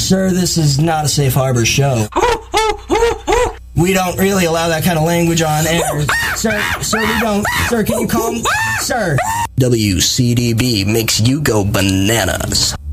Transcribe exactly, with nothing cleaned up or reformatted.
Sir, this is not a safe harbor show. We don't really allow that kind of language on air. Sir, sir, we don't. Sir, can you calm? Sir. W C D B makes you go bananas.